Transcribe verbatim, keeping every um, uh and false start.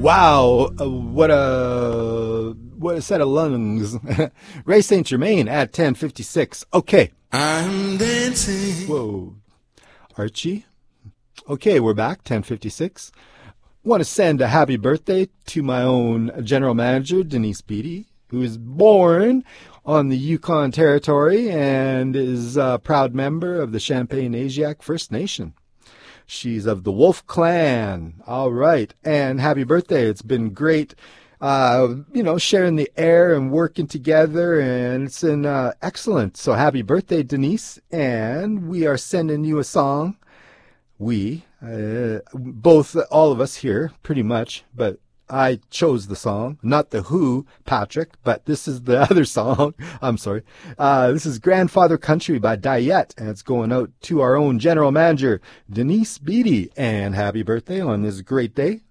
Wow, uh, what a what a set of lungs. Ray Saint Germain at ten fifty-six. Okay. I'm dancing. Whoa. Archie. Okay, we're back, ten fifty-six. Want to send a happy birthday to my own general manager, Denise Beatty, who is born on the Yukon Territory and is a proud member of the Champagne-Asiac First Nation. She's of the Wolf Clan. All right. And happy birthday. It's been great, uh, you know, sharing the air and working together, and it's been uh, excellent. So happy birthday, Denise. And we are sending you a song. We, uh, both, all of us here, pretty much, but I chose the song, not The Who, Patrick, but this is the other song. I'm sorry. Uh, this is Grandfather Country by Diet, and it's going out to our own general manager, Denise Beatty. And happy birthday on this great day.